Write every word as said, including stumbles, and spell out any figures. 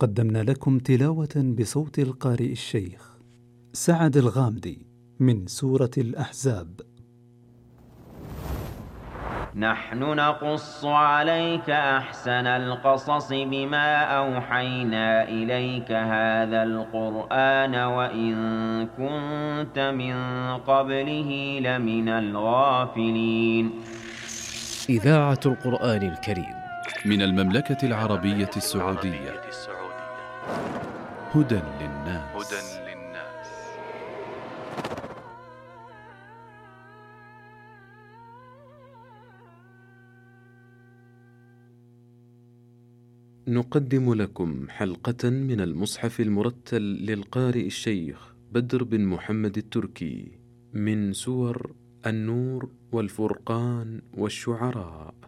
قدمنا لكم تلاوة بصوت القارئ الشيخ سعد الغامدي من سورة الأحزاب. نحن نقص عليك أحسن القصص بما أوحينا إليك هذا القرآن وإن كنت من قبله لمن الغافلين. إذاعة القرآن الكريم من المملكة العربية السعودية. هدى للناس. نقدم لكم حلقة من المصحف المرتل للقارئ الشيخ بدر بن محمد التركي من سور النور والفرقان والشعراء.